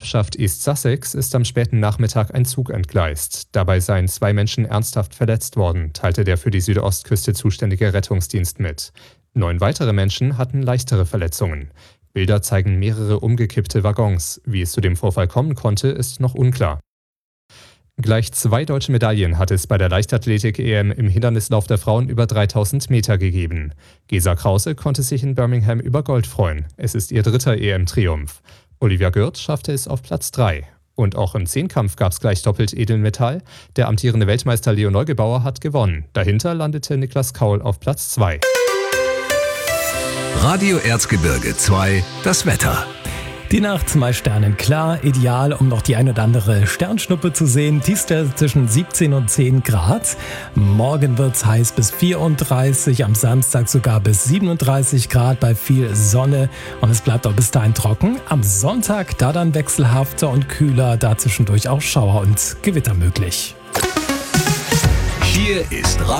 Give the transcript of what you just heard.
Ortschaft East Sussex ist am späten Nachmittag ein Zug entgleist. Dabei seien 2 Menschen ernsthaft verletzt worden, teilte der für die Südostküste zuständige Rettungsdienst mit. 9 weitere Menschen hatten leichtere Verletzungen. Bilder zeigen mehrere umgekippte Waggons. Wie es zu dem Vorfall kommen konnte, ist noch unklar. Gleich 2 deutsche Medaillen hat es bei der Leichtathletik-EM im Hindernislauf der Frauen über 3000 Meter gegeben. Gesa Krause konnte sich in Birmingham über Gold freuen. Es ist ihr 3. EM-Triumph. Olivia Gürt schaffte es auf Platz 3. Und auch im Zehnkampf gab es gleich doppelt Edelmetall. Der amtierende Weltmeister Leo Neugebauer hat gewonnen. Dahinter landete Niklas Kaul auf Platz 2. Radio Erzgebirge 2, das Wetter. Die Nacht meist sternenklar, ideal, um noch die ein oder andere Sternschnuppe zu sehen. Tiefstwerte zwischen 17 und 10 Grad. Morgen wird's heiß bis 34, am Samstag sogar bis 37 Grad bei viel Sonne. Und es bleibt auch bis dahin trocken. Am Sonntag da dann wechselhafter und kühler, da zwischendurch auch Schauer und Gewitter möglich. Hier ist